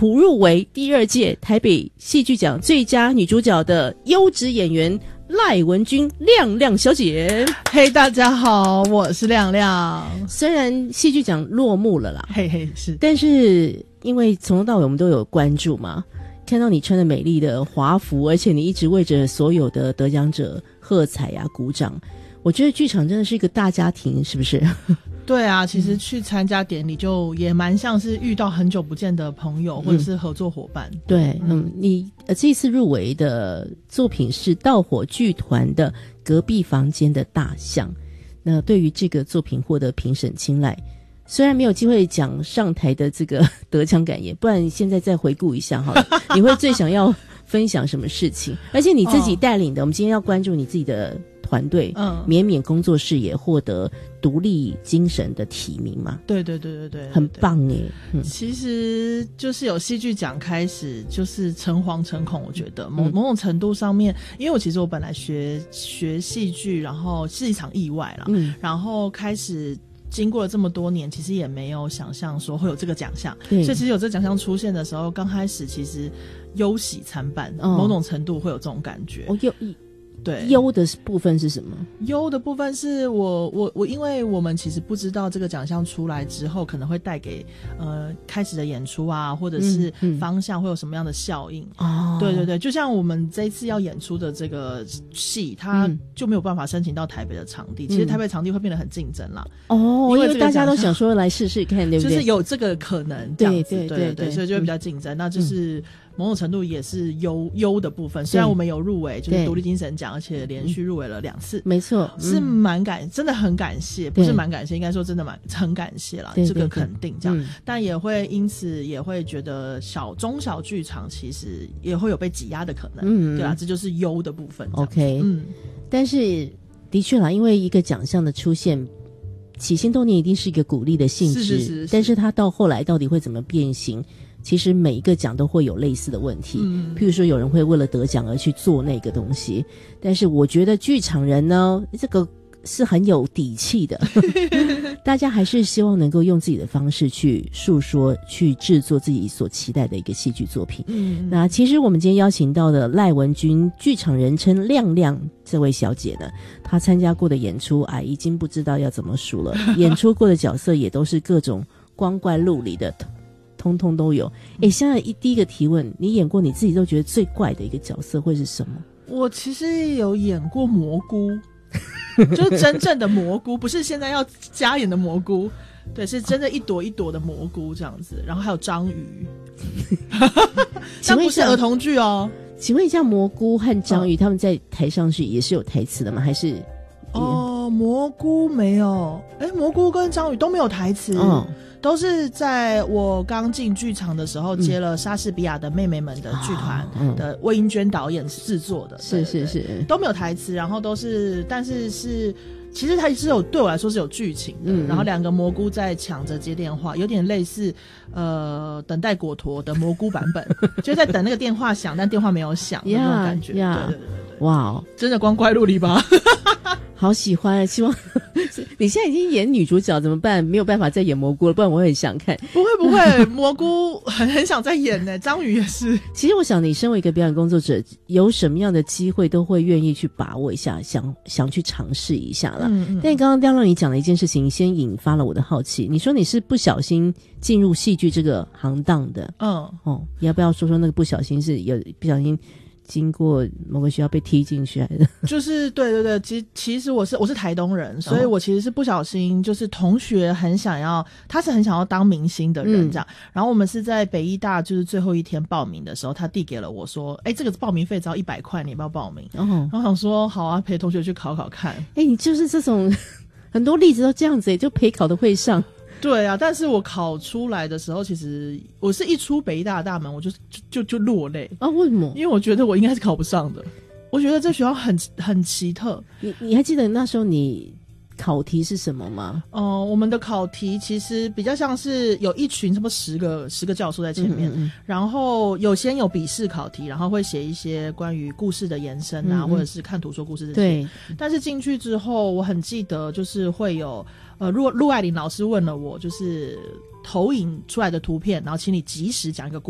普入围第2届台北戏剧奖最佳女主角的优质演员赖文君亮亮小姐。 嘿，大家好，我是亮亮。 虽然戏剧奖落幕了啦， 嘿嘿，是， 但是因为从头到尾我们都有关注嘛，看到你穿着美丽的华服，而且你一直为着所有的得奖者喝彩啊鼓掌，我觉得剧场真的是一个大家庭，是不是？ 对啊，其实去参加典礼就也蛮像是遇到很久不见的朋友或者是合作伙伴。 对，你这一次入围的作品是盗火剧团的隔壁房间的大象。那对于这个作品获得评审青睐，虽然没有机会讲上台的这个得奖感言，不然现在再回顾一下好了，你会最想要分享什么事情？而且你自己带领的，我们今天要关注你自己的团队，绵绵工作室也获得独立精神的提名嘛？ 对， 很棒耶。 其实就是有戏剧奖开始，就是诚惶诚恐。我觉得某种程度上面，因为我本来学戏剧，然后是一场意外啦，然后开始。经过了这么多年，其实也没有想象说会有这个奖项，所以其实有这个奖项出现的时候，刚开始其实忧喜参半，某种程度会有这种感觉。对，忧的部分是什么？ 忧的部分是我因为我们其实不知道这个奖项出来之后可能会带给开始的演出啊，或者是方向会有什么样的效应。对，就像我们这一次要演出的这个戏，它就没有办法申请到台北的场地。其实台北场地会变得很竞争啦。因为大家都想说来试试看，对不对？ 就是有这个可能这样子。对，所以就会比较竞争。那就是某种程度也是忧的部分。虽然我们有入围，就是独立精神奖，而且连续入围了2次， 没错， 是真的很感谢，不是蛮感谢，应该说真的很感谢啦，这个肯定这样。但也会因此也会觉得中小剧场其实也会有被挤压的可能，对啊，这就是忧的部分。 OK，但是的确啦，因为一个奖项的出现，起心动念一定是一个鼓励的性质，是，但是它到后来到底会怎么变形？其实每一个奖都会有类似的问题，譬如说有人会为了得奖而去做那个东西，但是我觉得剧场人呢，这个是很有底气的大家还是希望能够用自己的方式去述说，去制作自己所期待的一个戏剧作品。那其实我们今天邀请到的赖文君，剧场人称亮亮这位小姐呢，她参加过的演出已经不知道要怎么数了演出过的角色也都是各种光怪陆离的，通通都有。现在第一个提问，你演过你自己都觉得最怪的一个角色会是什么？ 我其实有演过蘑菇就是真正的蘑菇，不是现在要加演的蘑菇，对，是真的一朵一朵的蘑菇这样子。然后还有章鱼但不是儿童剧哦。 请问一下，蘑菇和章鱼他们在台上去也是有台词的吗？还是蘑菇没有，蘑菇跟章鱼都没有台词，都是在我刚进剧场的时候接了莎士比亚的妹妹们的剧团的魏英娟导演制作的，是都没有台词，然后都是，但是其实它是对我来说是有剧情的，然后2个蘑菇在抢着接电话，有点类似等待果陀的蘑菇版本就在等那个电话响，但电话没有响那种感觉。对， 哇， 真的光怪陆离吧好喜欢，希望你现在已经演女主角怎么办？没有办法再演蘑菇了，不然我很想看。 不会蘑菇很想再演呢，章鱼也是。 其实我想你身为一个表演工作者，有什么样的机会都会愿意去把握一下，想去尝试一下啦。但刚刚亮亮你讲的一件事情先引发了我的好奇，你说你是不小心进入戏剧这个行当的，你要不要说说那个不小心是有不小心经过某个学校被踢进去来的？就是对，其实我是台东人，所以我其实是不小心，就是同学他是很想要当明星的人这样，然后我们是在北医大就是最后一天报名的时候，他递给了我说这个报名费只要100块，你要不要报名？然后想说好啊，陪同学去考考看。你就是这种很多例子都这样子，就陪考的会上。对啊，但是我考出来的时候，其实我是一出北医大的大门，我就落泪啊！为什么？因为我觉得我应该是考不上的。我觉得这学校很奇特。你还记得那时候你考题是什么吗？我们的考题其实比较像是有一群差不多10个教授在前面，然后先有笔试考题，然后会写一些关于故事的延伸啊，或者是看图说故事这些。对。但是进去之后，我很记得就是会有陆爱玲老师问了我，就是投影出来的图片，然后请你及时讲一个故事。